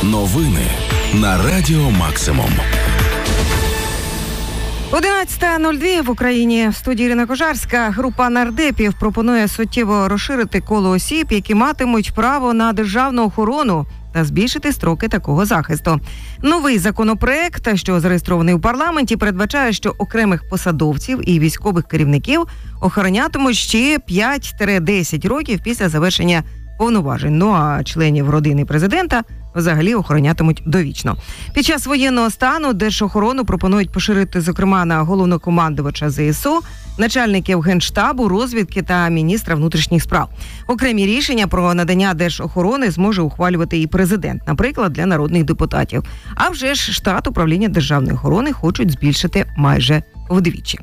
Новини на Радіо Максимум. 11:02 в Україні. В студії Ірина Кожарська. Група нардепів пропонує суттєво розширити коло осіб, які матимуть право на державну охорону та збільшити строки такого захисту. Новий законопроект, що зареєстрований у парламенті, передбачає, що окремих посадовців і військових керівників охоронятимуть ще 5-10 років після завершення повноважень. Ну а членів родини президента взагалі охоронятимуть довічно. Під час воєнного стану держохорону пропонують поширити, зокрема, на головнокомандувача ЗСУ, начальників Генштабу, розвідки та міністра внутрішніх справ. Окремі рішення про надання держохорони зможе ухвалювати і президент, наприклад, для народних депутатів. А вже ж штат управління державної охорони хочуть збільшити майже вдвічі.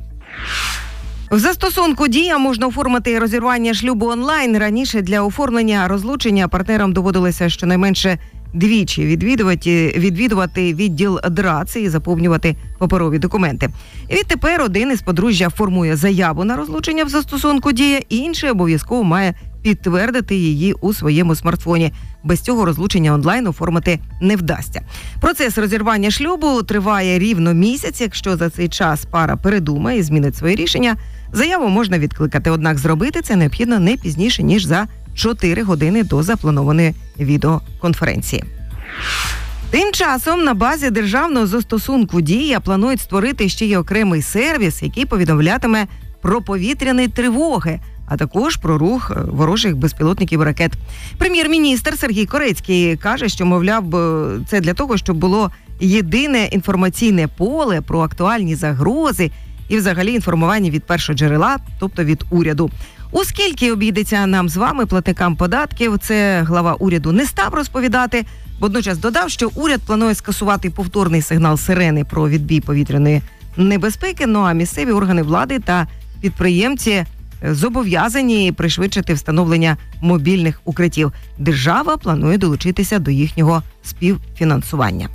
В застосунку «Дія» можна оформити розірвання шлюбу онлайн. Раніше для оформлення розлучення партнерам доводилося щонайменше двічі відвідувати відділ ДРАЦ і заповнювати паперові документи. Відтепер один із подружжя формує заяву на розлучення в застосунку «Дія», інший обов'язково має підтвердити її у своєму смартфоні. Без цього розлучення онлайн оформити не вдасться. Процес розірвання шлюбу триває рівно місяць. Якщо за цей час пара передумає і змінить своє рішення, заяву можна відкликати. Однак зробити це необхідно не пізніше, ніж за 4 години до запланованої відеоконференції. Тим часом на базі державного застосунку «Дія» планують створити ще й окремий сервіс, який повідомлятиме про повітряні тривоги, а також про рух ворожих безпілотників і ракет. Прем'єр-міністр Сергій Корецький каже, що, мовляв, це для того, щоб було єдине інформаційне поле про актуальні загрози і взагалі інформування від першого джерела, тобто від уряду. У скільки обійдеться нам з вами, платникам податків, це глава уряду не став розповідати. Водночас додав, що уряд планує скасувати повторний сигнал сирени про відбій повітряної небезпеки, ну а місцеві органи влади та підприємці зобов'язані пришвидшити встановлення мобільних укриттів. Держава планує долучитися до їхнього співфінансування.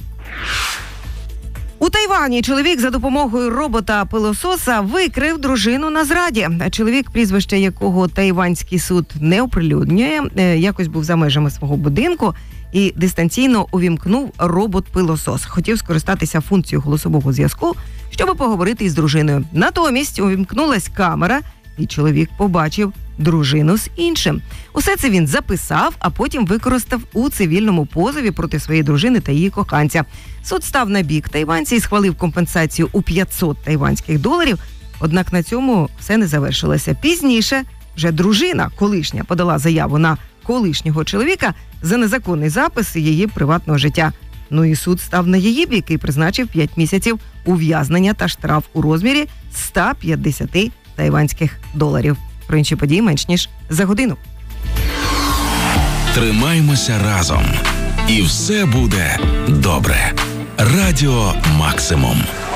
У Тайвані чоловік за допомогою робота-пилососа викрив дружину на зраді. Чоловік, прізвище якого тайванський суд не оприлюднює, якось був за межами свого будинку і дистанційно увімкнув робот-пилосос. Хотів скористатися функцією голосового зв'язку, щоб поговорити із дружиною. Натомість увімкнулась камера, і чоловік побачив дружину з іншим. Усе це він записав, а потім використав у цивільному позові проти своєї дружини та її коханця. Суд став на бік тайванця і схвалив компенсацію у $500 тайванських. Однак на цьому все не завершилося. Пізніше вже дружина колишня подала заяву на колишнього чоловіка за незаконний запис її приватного життя. Ну і суд став на її бік і призначив 5 місяців ув'язнення та штраф у розмірі $150 тайванських. Про інші події менш ніж за годину. Тримаймося разом. І все буде добре. Радіо Максимум.